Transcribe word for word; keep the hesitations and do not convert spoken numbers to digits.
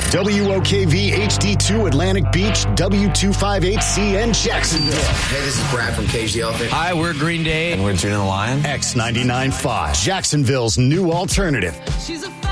W O K V H D two Atlantic Beach, W two fifty-eight C N Jacksonville. Hey, this is Brad from Cage the Elephant. Hi, we're Green Day. And we're Juno the Lion. X ninety-nine point five, Jacksonville's new alternative. She's a